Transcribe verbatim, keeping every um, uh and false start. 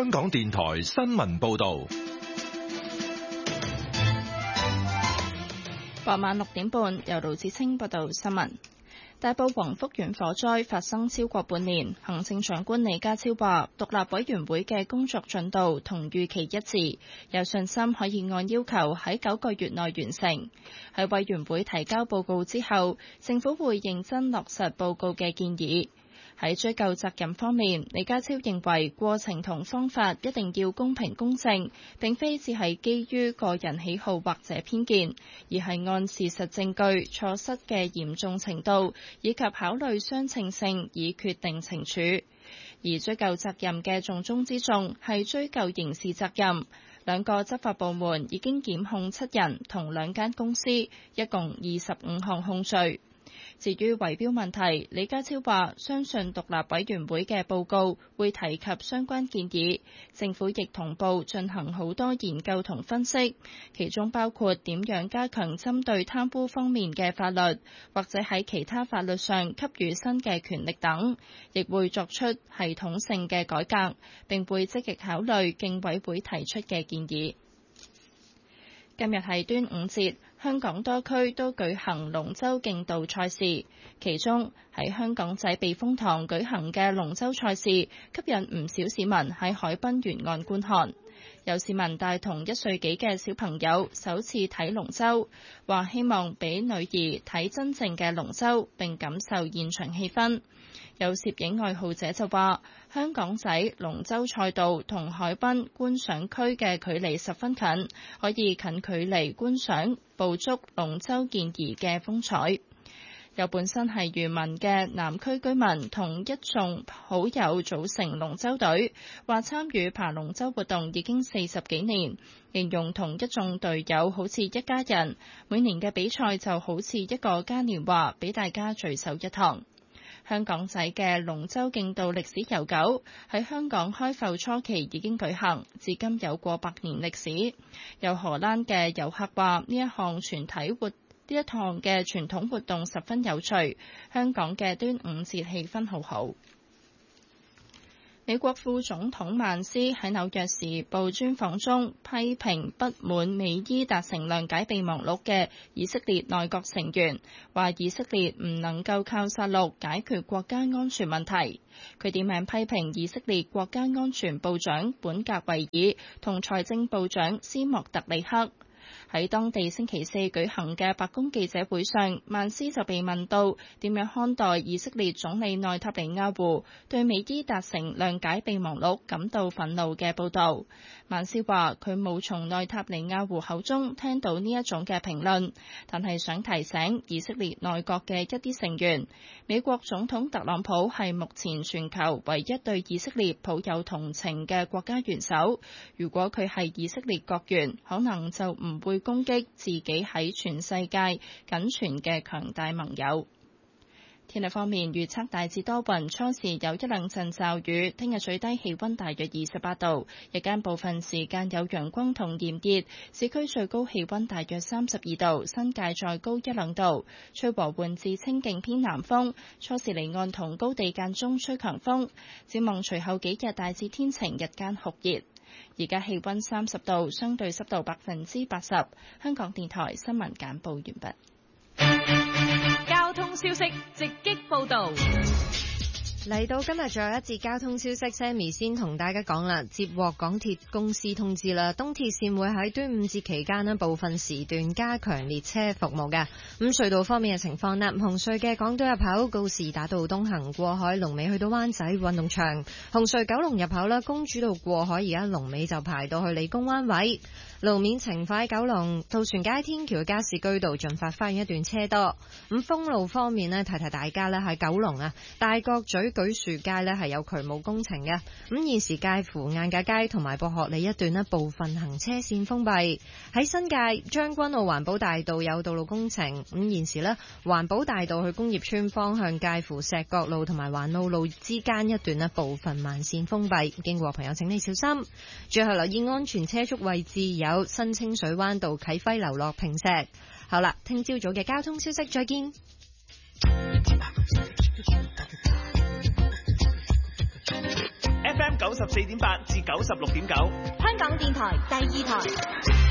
香港電台新聞報道。 傍晚六點半，由盧子清報道新聞。大埔宏福苑火災發生超過半年，行政長官李家超話，獨立委員會嘅工作進度同預期一致，有信心可以按要求喺九個月內完成。喺委員會提交報告之後，政府會認真落實報告嘅建議。喺追究責任方面，李家超認為過程同方法一定要公平公正，並非只係基於個人喜好或者偏見，而係按事實證據、錯失嘅嚴重程度以及考慮相稱性以決定懲處。而追究責任嘅重中之重係追究刑事責任。兩個執法部門已經檢控七人同兩間公司，一共二十五項控罪。至於圍標問題，李家超話相信獨立委員會嘅報告會提及相關建議，政府亦同步進行好多研究同分析，其中包括點樣加強針對貪污方面嘅法律，或者喺其他法律上給予新嘅權力等，亦會作出系統性嘅改革，並會積極考慮競委會提出嘅建議。今日係端午節，香港多區都舉行龍舟競渡賽事，其中喺香港仔避風塘舉行嘅龍舟賽事吸引唔少市民喺海濱沿岸觀看。有市民帶同一歲幾嘅小朋友首次睇龍舟，話希望俾女兒睇真正嘅龍舟並感受現場氣氛。有攝影愛好者就話，香港仔龍舟賽道同海濱觀賞區嘅距離十分近，可以近距離觀賞捕捉龍舟健兒嘅風采。有本身係漁民嘅南區居民同一眾好友組成龍舟隊，話參與爬龍舟活動已經四十幾年，形容同一眾隊友好似一家人，每年嘅比賽就好似一個嘉年華，俾大家聚首一堂。香港仔嘅龍舟競渡歷史悠久，喺香港開埠初期已經舉行，至今有過百年歷史。有荷蘭嘅遊客話，呢一項全體活呢一項嘅傳統活動十分有趣，香港嘅端午節氣氛好好。美國副總統曼斯喺紐約時報專訪中批評不滿美伊達成諒解備忘錄嘅以色列內閣成員，話以色列唔能夠靠殺戮解決國家安全問題。佢點名批評以色列國家安全部長本格維爾同財政部長斯莫特里克。喺當地星期四舉行嘅白宮記者會上，曼斯就被問到點樣看待以色列總理內塔尼亞胡對美伊達成諒解備忘錄感到憤怒嘅報導。曼斯話佢冇從內塔尼亞胡口中聽到呢一種嘅評論，但係想提醒以色列內閣嘅一啲成員，美國總統特朗普係目前全球唯一對以色列抱有同情嘅國家元首。如果佢係以色列國員，可能就唔會攻擊自己喺全世界僅存嘅強大盟友。天氣方面，預測大致多雲，初時有一兩陣驟雨。聽日最低氣溫大約二十八度，日間部分時間有陽光同炎熱，市區最高氣溫大約三十二度，新界再高一兩度。吹和緩至清勁偏南風，初時離岸同高地間中吹強風。展望隨後幾日大致天晴，日間酷熱。而家氣溫三十度，相對濕度百分之八十。香港電台新聞簡報完畢。 交通消息直擊報道。 嚟到今日最後一節交通消息 ，Sammy 先同大家講啦，接獲港鐵公司通知啦，東鐵線會喺端午節期間呢部分時段加強列車服務嘅。咁隧道方面嘅情況啦，紅隧嘅港島入口告士打道東行過海，龍尾去到灣仔運動場；紅隧九龍入口啦，公主道過海而家龍尾就排到去理工灣位。路面情況喺九龍渡船街天橋加士居道進發花園一段車多。咁封路方面呢，提提大家呢喺九龍啊大角咀舉樹街呢係有渠務工程嘅。咁現時介乎晏架街同埋博學里一段呢部分行車線封閉。喺新界將軍澳環保大道有道路工程。咁現時呢環保大道去工業村方向介乎石角路同埋環澳路之間一段呢部分慢線封閉，經過朋友請你小心。最後留意安全車速位置有新清水灣道啟輝樓落坪石。好啦，聽朝早嘅交通消息，再見。 F M 九九十四點八至九十六點九。 香港電台第二台。